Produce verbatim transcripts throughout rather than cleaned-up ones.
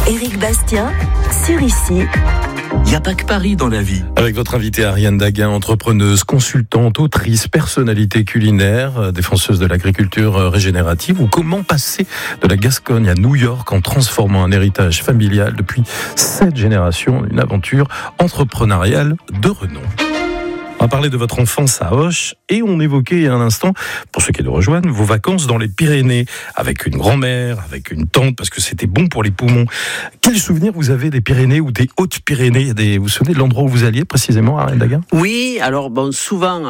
Éric Bastien, sur Ici. Il n'y a pas que Paris dans la vie. Avec votre invitée Ariane Daguin, entrepreneuse, consultante, autrice, personnalité culinaire, défenseuse de l'agriculture régénérative, ou comment passer de la Gascogne à New York en transformant un héritage familial depuis sept générations, une aventure entrepreneuriale de renom. On va parler de votre enfance à Auch et on évoquait un instant, pour ceux qui nous rejoignent, vos vacances dans les Pyrénées, avec une grand-mère, avec une tante, parce que c'était bon pour les poumons. Quels souvenirs vous avez des Pyrénées ou des Hautes-Pyrénées? des... Vous vous souvenez de l'endroit où vous alliez précisément, Ariane Daguin? Oui, alors bon, souvent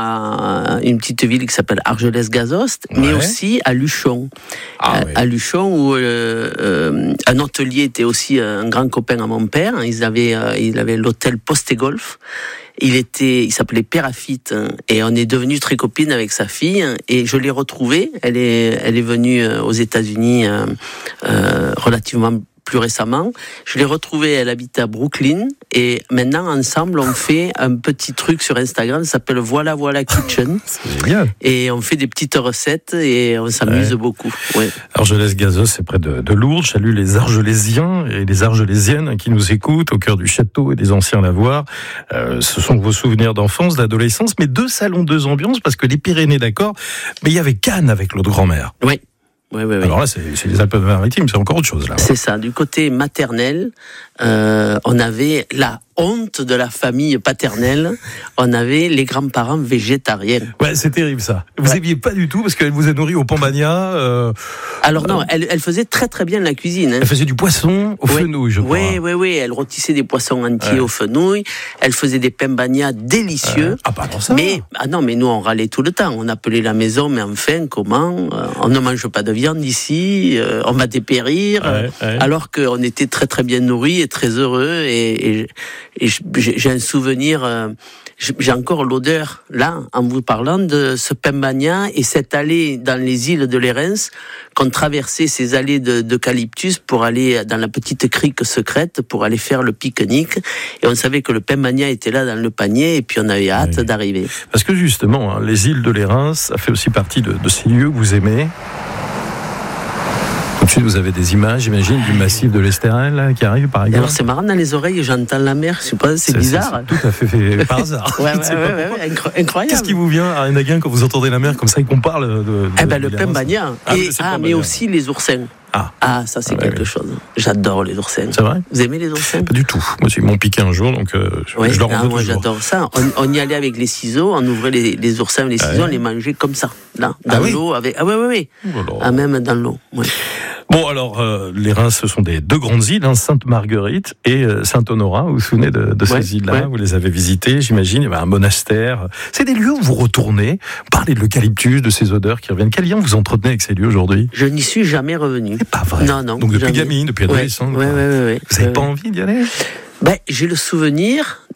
à une petite ville qui s'appelle Argelès-Gazost, ouais. mais aussi à Luchon. Ah, à, oui. à Luchon, où euh, euh, un hôtelier était aussi un grand copain à mon père. Ils avaient, euh, il avait l'hôtel Poste et Golf. Il était, il s'appelait Pérafite et on est devenus très copines avec sa fille et je l'ai retrouvée. Elle est, elle est venue aux États-Unis euh, euh, relativement plus récemment. Je l'ai retrouvée, elle habitait à Brooklyn et maintenant ensemble on fait un petit truc sur Instagram, ça s'appelle Voilà Voilà Kitchen. C'est génial. Et on fait des petites recettes et on s'amuse ouais. beaucoup. Ouais. Argelès-Gazost, c'est près de, de Lourdes. Je salue les Argelésiens et les Argelésiennes qui nous écoutent au cœur du château et des anciens lavoirs. Euh, ce sont vos souvenirs d'enfance, d'adolescence, mais deux salons, deux ambiances, parce que les Pyrénées, d'accord, mais il y avait Cannes avec l'autre grand-mère. Oui. Oui, oui, oui. Alors là, c'est, c'est les Alpes-Maritimes, c'est encore autre chose là. C'est ça. Du côté maternel, euh, on avait la honte de la famille paternelle. On avait les grands-parents végétariens. Ouais, c'est terrible ça. Vous n'aimiez ouais. pas du tout parce qu'elle vous a nourri au Pambagna. Euh... Alors non, elle, elle faisait très très bien la cuisine. Hein. Elle faisait du poisson au oui. fenouil, je crois. Oui, oui, oui. Elle rôtissait des poissons entiers ouais. au fenouil. Elle faisait des pambagnas délicieux. Euh... Ah, pas pour ça. Mais ah non, mais nous on râlait tout le temps. On appelait la maison, mais enfin comment euh, on ne mange pas de viande ici. Euh, on va dépérir. Ouais, ouais. Alors qu'on était très très bien nourris et très heureux. Et, et, et j'ai un souvenir. Euh, j'ai encore l'odeur là en vous parlant de ce pambagna et cette allée dans les îles de Lérins qu'on traversait ces allées de, d'eucalyptus pour aller dans la petite crique secrète pour aller faire le pique-nique et on savait que le pambagna était là dans le panier et puis on avait hâte oui. d'arriver. Parce que justement, hein, les îles de Lérins, ça fait aussi partie de, de ces lieux que vous aimez. Ensuite, vous avez des images, j'imagine, du massif de l'Estérel là, qui arrive, par exemple. Alors, c'est marrant, dans les oreilles, j'entends la mer, je sais pas, c'est, c'est bizarre. C'est, c'est tout à fait fait par hasard. ouais, ouais, ouais, ouais, ouais, incroyable. Qu'est-ce qui vous vient, Ariane Daguin, quand vous entendez la mer comme ça et qu'on parle de. de eh ben, le pambagna. Ah, et, ah mais aussi les oursins. Ah, ah ça, c'est ah, quelque ouais, chose. J'adore les oursins. C'est vrai? Vous aimez les oursins? Pas du tout. Moi, ils m'ont piqué un jour, donc euh, ouais, je leur en veux moi, toujours. J'adore ça. On, on y allait avec les ciseaux, on ouvrait les, les oursins, les ciseaux, ah, ouais. on les mangeait comme ça, là, dans ah, l'eau. Oui? Avec... Ah, ouais, ouais, ouais. Oh ah, même dans l'eau. Ouais. Bon, alors, euh, les Reims, ce sont des deux grandes îles, hein, Sainte-Marguerite et euh, Saint-Honorat. Vous vous souvenez de, de ouais, ces îles-là? ouais. Vous les avez visitées, j'imagine. Il y avait un monastère. C'est des lieux où vous retournez. Vous parlez de l'eucalyptus, de ces odeurs qui reviennent. Quel lien vous entretenez avec ces lieux aujourd'hui? Je n'y suis jamais revenu. C'est pas vrai. Non, non. Donc depuis jamais. gamine, depuis adolescent. Ouais, ouais, ouais, ouais, vous n'avez ouais, pas ouais. envie d'y aller? Ben, j'ai le souvenir